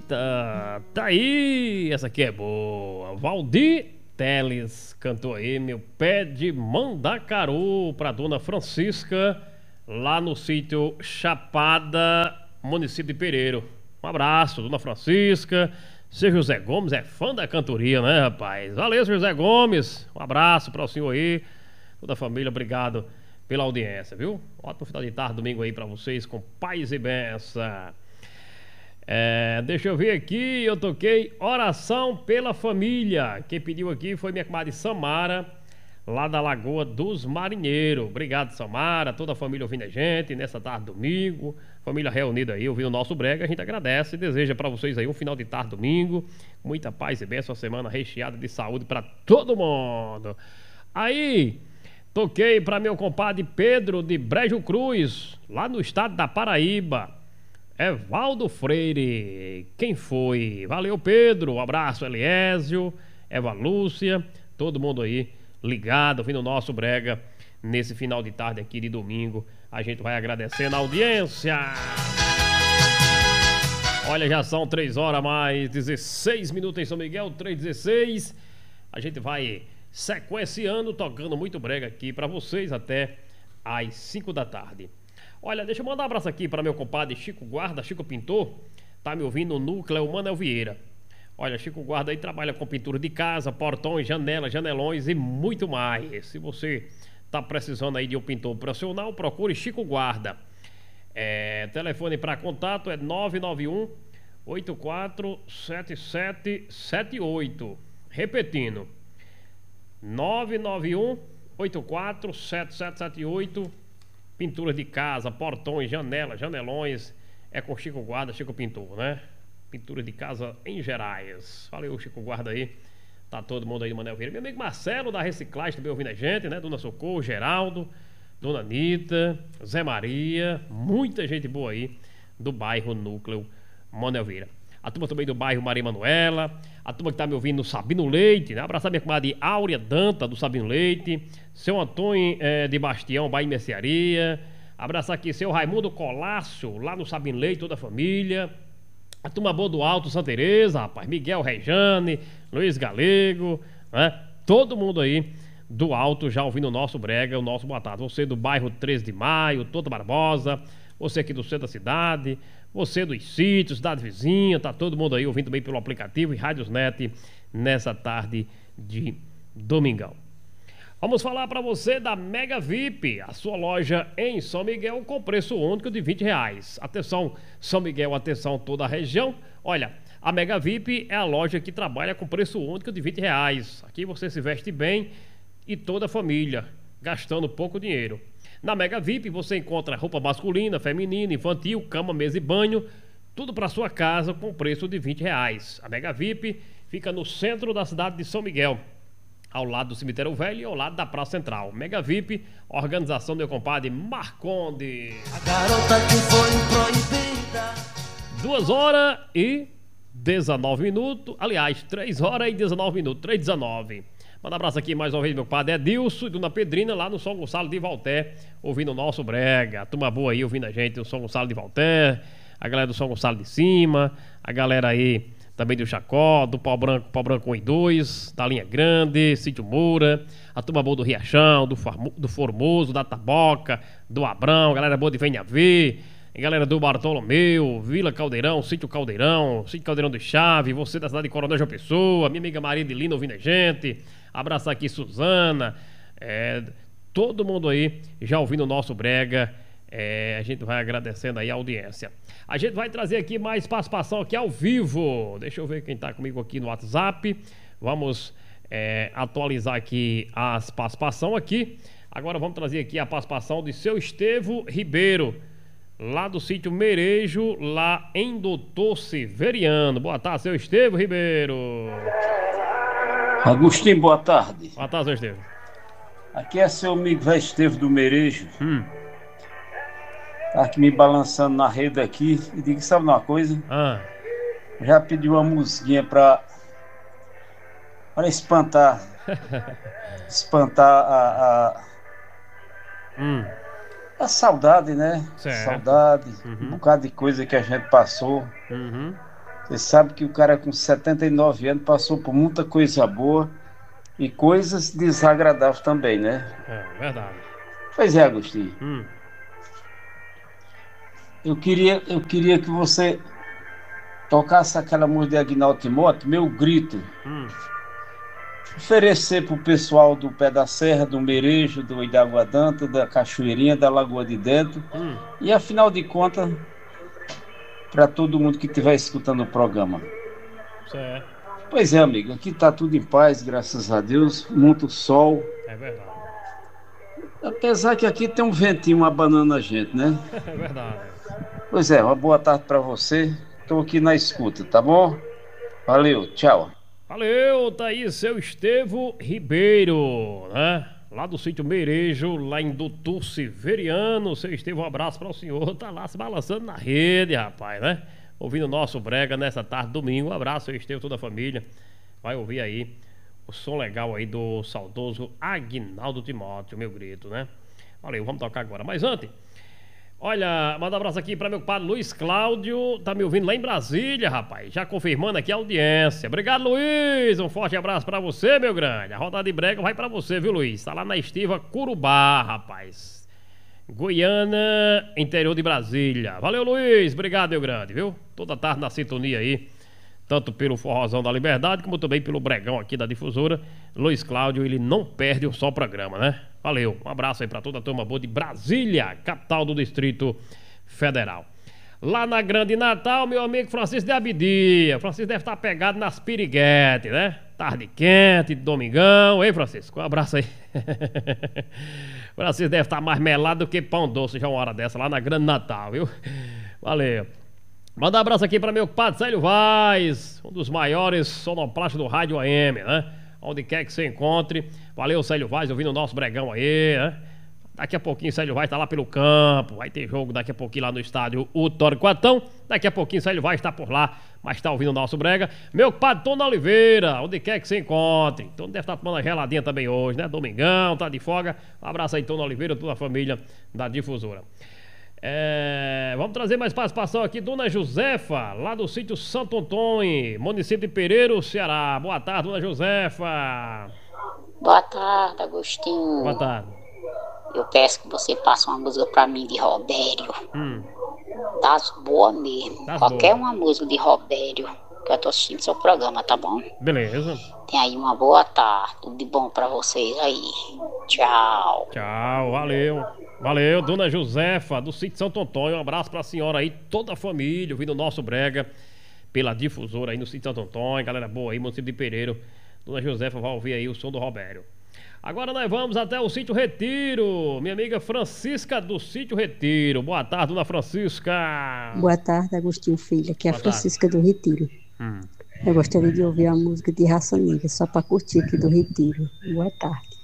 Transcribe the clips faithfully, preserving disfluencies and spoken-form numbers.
Eita, tá aí, essa aqui é boa. Valdir Teles cantou aí Meu Pé de Mandacaru pra dona Francisca, lá no sítio Chapada, município de Pereiro. Um abraço, dona Francisca. Seu José Gomes é fã da cantoria, né, rapaz? Valeu, seu José Gomes. Um abraço para o senhor aí, toda a família, obrigado pela audiência, viu? Ótimo final de tarde, domingo aí para vocês, com paz e benção. É, deixa eu ver aqui, eu toquei Oração pela Família. Quem pediu aqui foi minha comadre Samara, lá da Lagoa dos Marinheiros. Obrigado, Samara, toda a família ouvindo a gente nessa tarde, domingo. Família reunida aí, ouvindo o nosso brega, a gente agradece e deseja para vocês aí um final de tarde, domingo, muita paz e bênção, uma semana recheada de saúde para todo mundo. Aí, toquei para meu compadre Pedro de Brejo Cruz, lá no estado da Paraíba. Evaldo Freire, quem foi? Valeu, Pedro, um abraço, Eliésio, Eva Lúcia, todo mundo aí ligado, ouvindo o nosso brega nesse final de tarde aqui de domingo. A gente vai agradecendo a audiência. Olha, já são três horas mais dezesseis minutos em São Miguel, três e dezesseis. A gente vai sequenciando, tocando muito brega aqui para vocês até às cinco da tarde. Olha, deixa eu mandar um abraço aqui para meu compadre Chico Guarda, Chico Pintor, tá me ouvindo no núcleo Manel Vieira. Olha, Chico Guarda aí trabalha com pintura de casa, portões, janelas, janelões e muito mais. Se você tá precisando aí de um pintor profissional, procure Chico Guarda. É, telefone para contato é nove nove um, oito quatro sete sete sete oito. Repetindo, nove nove um, oito quatro sete sete sete oito. Pinturas de casa, portões, janelas, janelões, é com Chico Guarda, Chico Pintor, né? Pintura de casa em gerais. Valeu, Chico Guarda aí. Tá todo mundo aí do Manel Vieira. Meu amigo Marcelo da Reciclagem também ouvindo a gente, né? Dona Socorro, Geraldo, Dona Anitta, Zé Maria, muita gente boa aí do bairro Núcleo Manel Vieira. A turma também do bairro Maria Manuela, a turma que tá me ouvindo no Sabino Leite, né? Abraçar minha comadre Áurea Danta do Sabino Leite, seu Antônio eh, de Bastião, Bahia Mercearia. Abraçar aqui seu Raimundo Colácio, lá no Sabino Leite, toda a família. A turma boa do Alto, Santa Teresa, rapaz, Miguel Rejane, Luiz Galego, né? Todo mundo aí do Alto já ouvindo o nosso brega, o nosso boa tarde. Você do bairro treze de maio, Toto Barbosa, você aqui do centro da cidade, você dos sítios, cidade vizinha, tá todo mundo aí ouvindo também pelo aplicativo e Rádios Net nessa tarde de domingão. Vamos falar para você da Mega V I P, a sua loja em São Miguel com preço único de vinte reais. Atenção, São Miguel, atenção toda a região. Olha, a Mega V I P é a loja que trabalha com preço único de vinte reais. Aqui você se veste bem e toda a família, gastando pouco dinheiro. Na Mega V I P você encontra roupa masculina, feminina, infantil, cama, mesa e banho, tudo para sua casa com preço de vinte reais. A Mega V I P fica no centro da cidade de São Miguel, ao lado do Cemitério Velho e ao lado da Praça Central. Mega V I P, organização do meu compadre Marconde. A garota que foi proibida. Duas horas e dezenove minutos, aliás, três horas e dezenove minutos, três e dezenove. Manda um abraço aqui mais uma vez, meu padre Edilson e Dona Pedrina, lá no São Gonçalo de Valter, ouvindo o nosso brega. A turma boa aí, ouvindo a gente no São Gonçalo de Valter, a galera do São Gonçalo de Cima, a galera aí também do Chacó, do Pau Branco, Pau Branco um e dois, da Linha Grande, Sítio Moura, a turma boa do Riachão, do, Formo, do Formoso, da Taboca, do Abrão, a galera boa de Venha Ver, a galera do Bartolomeu, Vila Caldeirão, Sítio Caldeirão, Sítio Caldeirão do Chave, você da cidade de Coronel João Pessoa, minha amiga Maria de Lina ouvindo a gente. Abraçar aqui Suzana, é, todo mundo aí já ouvindo o nosso brega. É, a gente vai agradecendo aí a audiência. A gente vai trazer aqui mais participação aqui ao vivo. Deixa eu ver quem tá comigo aqui no WhatsApp. Vamos é, atualizar aqui as participações aqui. Agora vamos trazer aqui a participação de seu Estevo Ribeiro, lá do sítio Merejo, lá em Doutor Severiano. Boa tarde, seu Estevo Ribeiro. Agostinho, boa tarde. Boa tarde, seu Estevo. Aqui é seu amigo velho Estevo do Merejo. Hum. Tá aqui me balançando na rede aqui. E digo, sabe uma coisa? Ah. Já pedi uma musiquinha pra, pra espantar. espantar a, a, hum. a saudade, né? Certo. Saudade, uhum. Um bocado de coisa que a gente passou. Uhum. Você sabe que o cara com setenta e nove anos passou por muita coisa boa e coisas desagradáveis também, né? É, verdade. Pois é, Agostinho. Hum. Eu queria, eu queria que você tocasse aquela música de Agnaldo Timóteo, Meu Grito. Hum. Oferecer para o pessoal do Pé da Serra, do Merejo, do Idaguadanta, da Cachoeirinha, da Lagoa de Dentro. Hum. E afinal de contas, para todo mundo que estiver escutando o programa. Certo. Pois é, amigo, aqui está tudo em paz, graças a Deus, muito sol. É verdade. Apesar que aqui tem um ventinho abanando a gente, né? É verdade. Pois é, uma boa tarde para você. Estou aqui na escuta, tá bom? Valeu, tchau. Valeu, tá aí seu Estevo Ribeiro, né? Lá do sítio Merejo, lá em Doutor Severiano. Seu Estevo, um abraço para o senhor. Tá lá se balançando na rede, rapaz, né? Ouvindo o nosso brega nessa tarde, domingo. Um abraço, seu Estevo, toda a família. Vai ouvir aí o som legal aí do saudoso Agnaldo Timóteo, meu grito, né? Valeu, vamos tocar agora. Mas antes, olha, manda um abraço aqui para meu padre Luiz Cláudio, tá me ouvindo lá em Brasília, rapaz, já confirmando aqui a audiência. Obrigado, Luiz, um forte abraço para você, meu grande. A rodada de brega vai para você, viu, Luiz? Tá lá na estiva Curubá, rapaz. Goiânia, interior de Brasília. Valeu, Luiz, obrigado, meu grande, viu? Toda tarde na sintonia aí, tanto pelo Forrozão da Liberdade, como também pelo bregão aqui da Difusora. Luiz Cláudio, ele não perde um só programa, né? Valeu, um abraço aí pra toda a turma boa de Brasília, capital do Distrito Federal. Lá na Grande Natal, meu amigo Francisco de Abidia. Francisco deve estar pegado nas piriguetes, né? Tarde quente, domingão. Ei, Francisco, um abraço aí. Francisco deve estar mais melado do que pão doce já uma hora dessa, lá na Grande Natal, viu? Valeu. Manda um abraço aqui para meu compadre Célio Vaz, um dos maiores sonoplastas do rádio A M, né? Onde quer que você encontre. Valeu, Célio Vaz, ouvindo o nosso bregão aí, né? Daqui a pouquinho Célio Vaz tá lá pelo campo. Vai ter jogo daqui a pouquinho lá no estádio o Torquatão. Daqui a pouquinho Célio Vaz tá por lá, mas tá ouvindo o nosso brega. Meu compadre Tom da Oliveira, onde quer que você encontre. Então deve estar tomando a geladinha também hoje, né? Domingão, tá de folga. Um abraço aí, Tom da Oliveira, toda a família da Difusora. É, vamos trazer mais participação aqui, Dona Josefa, lá do sítio Santo Antônio, município de Pereiro, Ceará. Boa tarde, Dona Josefa. Boa tarde, Agostinho. Boa tarde. Eu peço que você passe uma música pra mim de Robério. Hum. Das boas mesmo. Das Qualquer boas. uma música de Robério, que eu tô assistindo seu programa, tá bom? Beleza. Tem aí uma boa tarde. Tudo de bom pra vocês aí. Tchau. Tchau, valeu. Valeu, Dona Josefa, do sítio Santo Antônio. Um abraço pra senhora aí, toda a família, ouvindo o nosso brega pela Difusora aí no sítio Santo Antônio. Galera boa aí, município de Pereiro. Dona Josefa vai ouvir aí o som do Robério. Agora nós vamos até o sítio Retiro. Minha amiga Francisca do sítio Retiro. Boa tarde, Dona Francisca. Boa tarde, Agostinho Filho. Aqui é a Boa Francisca do Retiro. Hum. Eu gostaria de ouvir a música de Raça Negra, só para curtir aqui do Retiro. Boa tarde.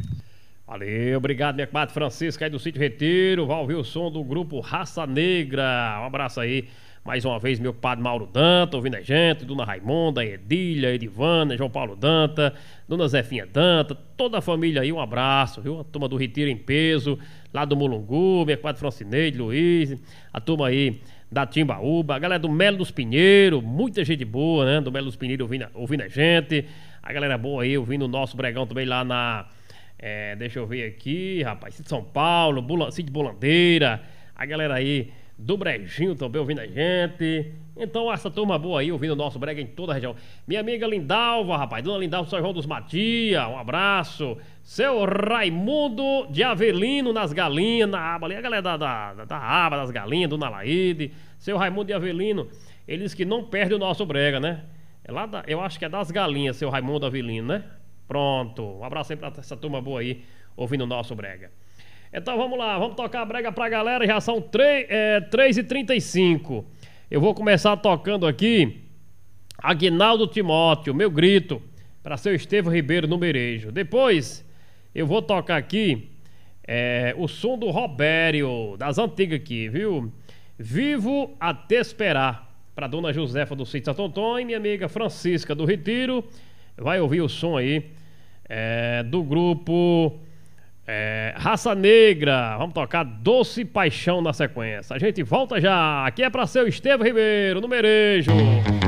Valeu, obrigado, minha comadre Francisca aí do sítio Retiro. Vai ouvir o som do grupo Raça Negra. Um abraço aí. Mais uma vez, meu padre Mauro Danta, ouvindo a gente, Dona Raimonda, Edília, Edivana, João Paulo Danta, Dona Zefinha Danta, toda a família aí, um abraço, viu? A turma do Retiro em peso, lá do Mulungu, minha comadre Francineide, Luiz, a turma aí da Timbaúba, a galera do Melo dos Pinheiros, muita gente boa, né? Do Melo dos Pinheiros ouvindo, ouvindo a gente, a galera boa aí, ouvindo o nosso bregão também lá na, é, deixa eu ver aqui, rapaz, Sítio São Paulo, Bula, Sítio Bolandeira, a galera aí do Brejinho também ouvindo a gente. Então essa turma boa aí ouvindo o nosso brega em toda a região. Minha amiga Lindalva, rapaz, Dona Lindalva, São João dos Matias, um abraço. Seu Raimundo de Avelino nas galinhas, na aba ali, a galera da, da, da, da aba das galinhas, Dona Laide. Seu Raimundo de Avelino, ele disse que não perde o nosso brega, né? É lá da, eu acho que é das galinhas, seu Raimundo Avelino, né? Pronto, um abraço aí pra essa turma boa aí ouvindo o nosso brega. Então vamos lá, vamos tocar a brega pra galera, já são três e trinta e cinco. Eu vou começar tocando aqui Agnaldo Timóteo, meu grito, para seu Estevo Ribeiro no Merejo. Depois eu vou tocar aqui é, o som do Robério, das antigas aqui, viu? Vivo a te esperar, para Dona Josefa do sítio Santo Antônio e minha amiga Francisca do Retiro. Vai ouvir o som aí é, do grupo... É, Raça Negra, vamos tocar Doce Paixão na sequência. A gente volta já. Aqui é pra seu Estevo Ribeiro, no Merejo.